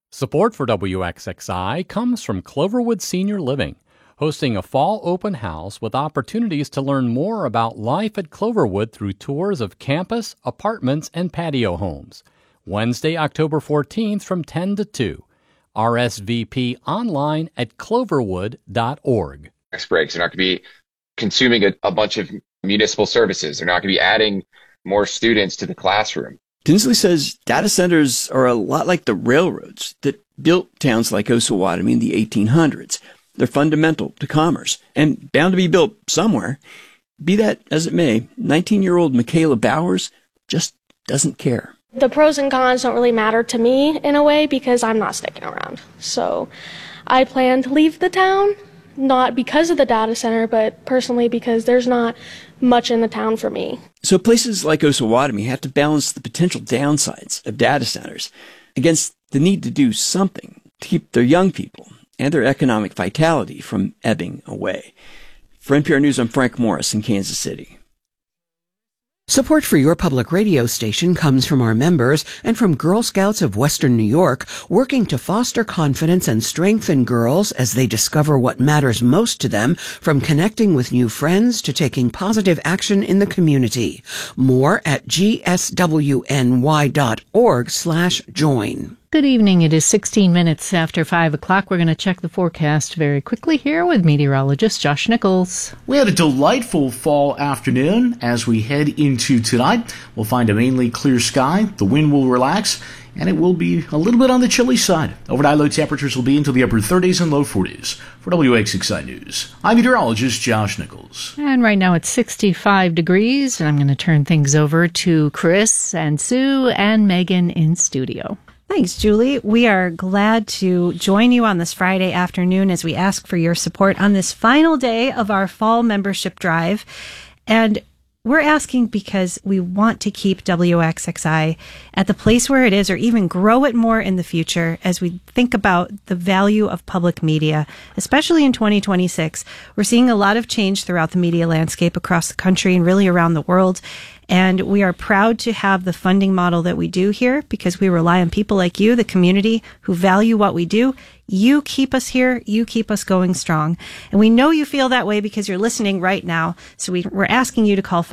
Support for WXXI comes from Cloverwood Senior Living, hosting a fall open house with opportunities to learn more about life at Cloverwood through tours of campus, apartments, and patio homes. Wednesday, October 14th from 10 to 2. RSVP online at cloverwood.org. Breaks. They're not going to be consuming a bunch of municipal services. They're not going to be adding more students to the classroom. Tinsley says data centers are a lot like the railroads that built towns like Osawatomie in the 1800s. They're fundamental to commerce and bound to be built somewhere. Be that as it may, 19-year-old Michaela Bowers just doesn't care. The pros and cons don't really matter to me in a way because I'm not sticking around. So I plan to leave the town, not because of the data center, but personally because there's not much in the town for me. So places like Osawatomie have to balance the potential downsides of data centers against the need to do something to keep their young people and their economic vitality from ebbing away. For NPR News, I'm Frank Morris in Kansas City. Support for your public radio station comes from our members and from Girl Scouts of Western New York, working to foster confidence and strengthen girls as they discover what matters most to them, from connecting with new friends to taking positive action in the community. More at gswny.org/join. Good evening. It is 16 minutes after 5 o'clock. We're going to check the forecast very quickly here with meteorologist Josh Nichols. We had a delightful fall afternoon. As we head into tonight, we'll find a mainly clear sky. The wind will relax, and it will be a little bit on the chilly side. Overnight low temperatures will be into the upper 30s and low 40s. For WXXI News, I'm meteorologist Josh Nichols. And right now it's 65 degrees, and I'm going to turn things over to Chris and Sue and Megan in studio. Thanks, Julie. We are glad to join you on this Friday afternoon as we ask for your support on this final day of our fall membership drive. And we're asking because we want to keep WXXI at the place where it is, or even grow it more in the future as we think about the value of public media, especially in 2026. We're seeing a lot of change throughout the media landscape across the country and really around the world. And we are proud to have the funding model that we do here because we rely on people like you, the community, who value what we do. You keep us here. You keep us going strong. And we know you feel that way because you're listening right now. So we're asking you to call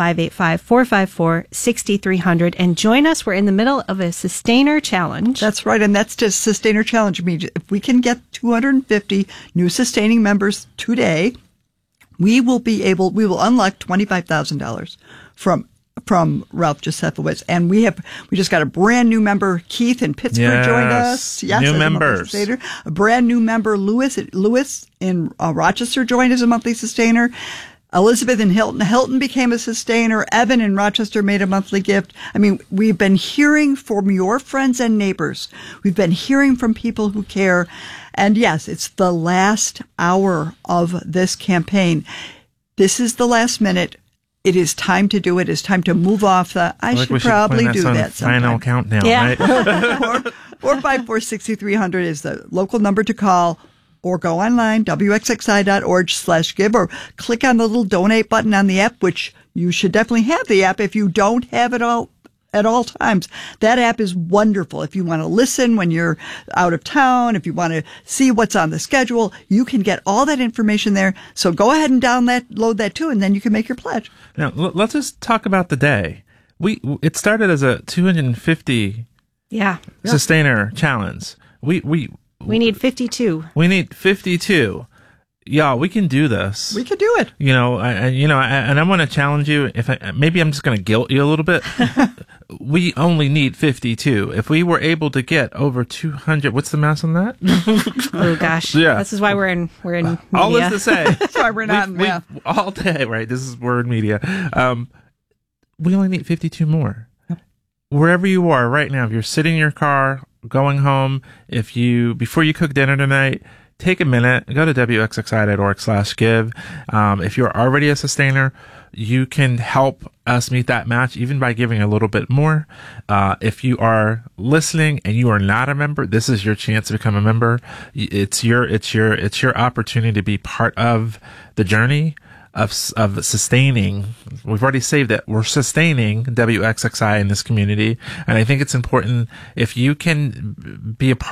585-454-6300 and join us. We're in the middle of a Sustainer Challenge. That's right. And that's just Sustainer Challenge. I mean, if we can get 250 new sustaining members today, we will unlock $25,000 from Ralph Josefowicz. And we just got a brand new member. Keith in Pittsburgh joined us. Yes, new members. A brand new member, Lewis in Rochester joined as a monthly sustainer. Elizabeth in Hilton became a sustainer. Evan in Rochester made a monthly gift. I mean, we've been hearing from your friends and neighbors. We've been hearing from people who care. And yes, it's the last hour of this campaign. This is the last minute. It is time to do it. It's time to move off I should probably do that sometime. Final countdown, right? 454-6300 is the local number to call, or go online, wxxi.org/give, or click on the little donate button on the app, which you should definitely have the app if you don't have it all at all times. That app is wonderful. If you want to listen when you're out of town, if you want to see what's on the schedule, you can get all that information there. So go ahead and download that too, and then you can make your pledge. Now, let's just talk about the day. It started as a 250 sustainer challenge. We need 52. We need 52. Yeah, we can do this. We can do it. And I want to challenge you. Maybe I'm just going to guilt you a little bit. We only need 52. If we were able to get over 200, what's the math on that? Oh gosh, yeah. This is why we're in media. All this to say, that's why we're not in math all day. Right? We're in media. We only need 52 more. Yep. Wherever you are right now, if you're sitting in your car, going home, before you cook dinner tonight, take a minute, go to wxxi.org/give. If you're already a sustainer, you can help us meet that match even by giving a little bit more. If you are listening and you are not a member, this is your chance to become a member. It's your opportunity to be part of the journey of sustaining. We've already saved it. We're sustaining WXXI in this community. And I think it's important if you can be a part